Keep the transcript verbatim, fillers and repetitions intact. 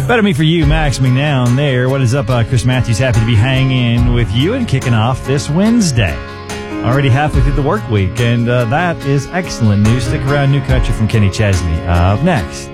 Better Me For You, Max McNown there. What is up? Uh, Chris Matthews, happy to be hanging with you and kicking off this Wednesday. Already halfway through the work week, and uh, that is excellent news. Stick around, New Country from Kenny Chesney. Uh, up next.